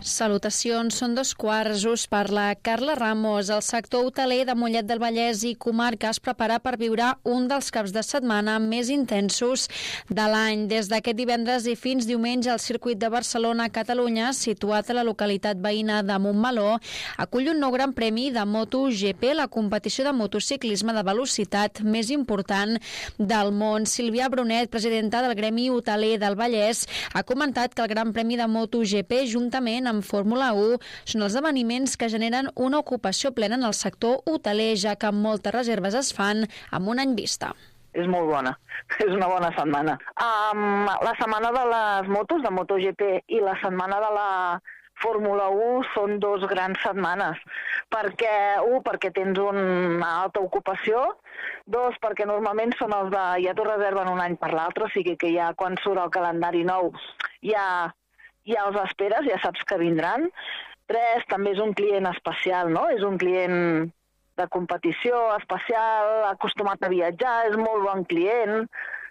Salutacions, són 2:15. Us parla Carla Ramos. El sector hoteler de Mollet del Vallès i comarca es prepara per viure un dels caps de setmana més intensos de l'any. Des d'aquest divendres i fins diumenge, el circuit de Barcelona-Catalunya, situat a la localitat veïna de Montmeló, acull un nou gran premi de MotoGP, la competició de motociclisme de velocitat més important del món. Sílvia Brunet, presidenta del Gremi Hoteler del Vallès, ha comentat que el Gran Premi de MotoGP, juntament amb Fórmula 1, són els esdeveniments que generen una ocupació plena en el sector hoteler, ja que moltes reserves es fan amb un any vista. És molt bona, és una bona setmana. La setmana de les motos, de MotoGP, i la setmana de la Fórmula 1 són dos grans setmanes, perquè tens una alta ocupació, dos, perquè normalment són els de ja t'ho reserven un any per l'altre, o sigui que ja quan surt el calendari nou ja els esperes, ja saps que vindran. Tres, també és un client especial, no? És un client de competició especial, acostumat a viatjar, és molt bon client.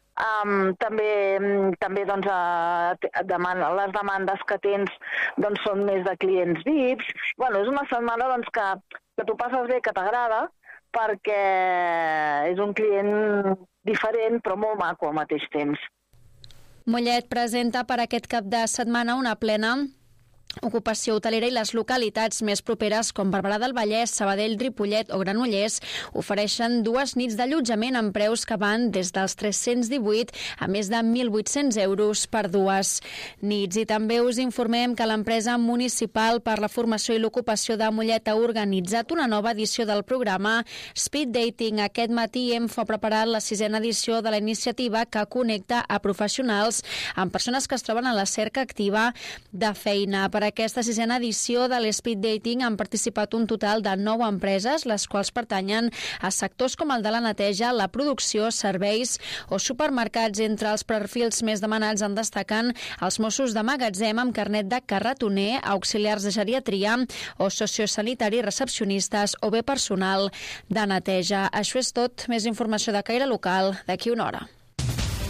També doncs, les demandes que tens doncs, són més de clients VIPs. Bueno, és una setmana doncs, que tu passes bé, que t'agrada, perquè és un client diferent però molt maco al mateix temps. Mollet presenta per aquest cap de setmana una plena ocupació hotelera i les localitats més properes com Barberà del Vallès, Sabadell, Ripollet o Granollers ofereixen 2 nits d'allotjament amb preus que van des dels 318 a més de 1.800 euros per 2 nits. I també us informem que l'empresa municipal per la formació i l'ocupació de Mollet ha organitzat una nova edició del programa Speed Dating. Aquest matí Enfo ha preparat la 6a edició de la iniciativa que connecta a professionals amb persones que es troben a la cerca activa de feina. Per aquesta 6a edició de l'Speed Dating han participat un total de 9 empreses, les quals pertanyen a sectors com el de la neteja, la producció, serveis o supermercats. Entre els perfils més demanats en destaquen els Mossos de magatzem amb carnet de carretoner, auxiliars de geriatria o sociosanitari, recepcionistes o bé personal de neteja. Això és tot. Més informació de caire local d'aquí una hora.